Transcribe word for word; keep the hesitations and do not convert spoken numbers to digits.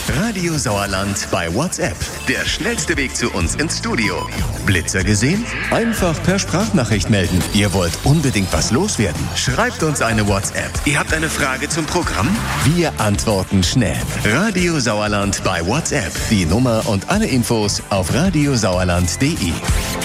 Radio Sauerland bei WhatsApp. Der schnellste Weg zu uns ins Studio. Blitzer gesehen? Einfach per Sprachnachricht melden. Ihr wollt unbedingt was loswerden? Schreibt uns eine WhatsApp. Ihr habt eine Frage zum Programm? Wir antworten schnell. Radio Sauerland bei WhatsApp. Die Nummer und alle Infos auf radiosauerland punkt de.